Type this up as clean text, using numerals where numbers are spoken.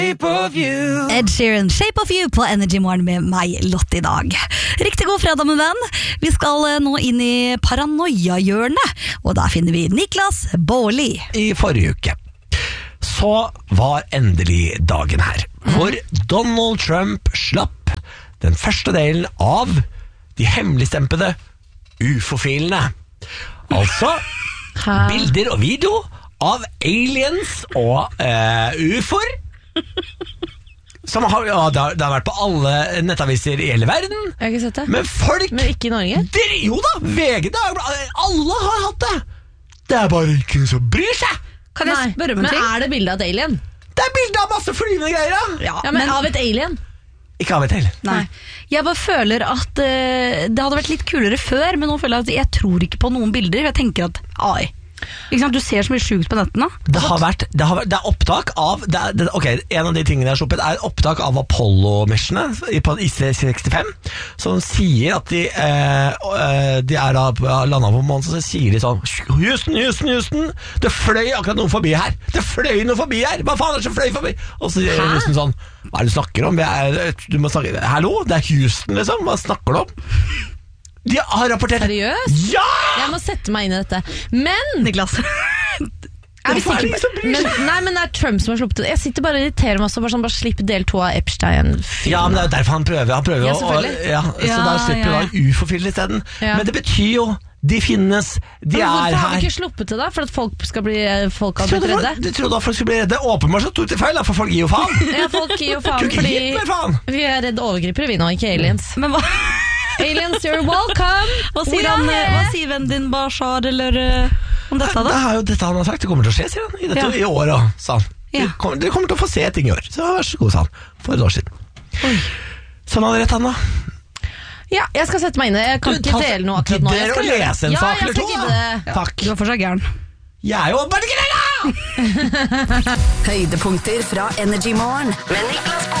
Shape of you. Ed Sheeran, Shape of You på Energy Morgen med meg, Lotte, i dag. Riktig god fredag, min venn. Vi skal nå inn i paranoia-hjørnet, og der finner vi Niklas Baarli. I forrige uke så var endelig dagen her, hvor Donald Trump slapp den første delen av de hemmeligstempede UFO-filene. Altså bilder og video av aliens og UFO'er. Som har, det har vært på alle nettaviser i hele verden. Jeg har ikke sett det. Men folk... Men ikke i Norge? Jo da, VG, alle har hatt det. Det er bare ikke noen som bryr seg. Kan jeg spørre om en ting? Men er det bilde av et alien? Det er bilder av masse flyvende greier. Ja, men av et alien? Ikke av et alien. Nei. Jeg bare føler at det hadde vært litt kulere før, men nå føler jeg at jeg tror ikke på noen bilder. Jeg tenker at AI. Ikke sant? Du ser så mye sjukt på nettene. Det er opptak av ok, en av de tingene jeg har sluppet er opptak av Apollo-missionene på IC-65, som sier at de er da landet på månen, så sier de sånn: Houston, det fløy akkurat noen forbi her. Hva faen er det som fløy forbi? Og så sier Houston sånn: hva er det du snakker om? Du må snakke, hallo, det er Houston liksom, hva snakker du om? De har rapportert. Seriøst? Ja! Jeg må sette meg inn i dette. Men Niklas, Hvorfor er det ingen som bryr seg? men det er Trump som har sluppet det. Jeg sitter bare og irriterer meg også, bare slipp del 2 av Epstein. Ja, men det er jo derfor han prøver Ja, selvfølgelig. så da slipper han UFO-film i stedet. Ja. Men det betyr jo, de finnes, de Men er hvorfor har her. vi ikke sluppet det da? For at folk har blitt redde? Du trodde at folk skulle bli redde? Åpenbart så tok de feil, da, for folk gir jo faen. Ja, folk gir jo faen Tror ikke fordi gitt meg faen. vi er redde overgripere, vi nå, ikke aliens. men hva, Aliens, you're welcome! hva sier vennen din Bashar eller om dette Det da? er jo dette han har sagt, det kommer til å skje, sier han, i år også, sa han. Ja. Dere kommer til å få se ting i år, så vær så god, sa han, for et år siden. Så han hadde rett, han da. Ja, jeg skal sette meg inn i det. Jeg kan ikke dele noe akkurat nå. Gidder å lese en sak eller to, Ja, da? Takk. Du var fortsatt gæren. Jeg er jo bare ikke det, da! Høydepunkter fra Energy Morgen med Niklas Baarli.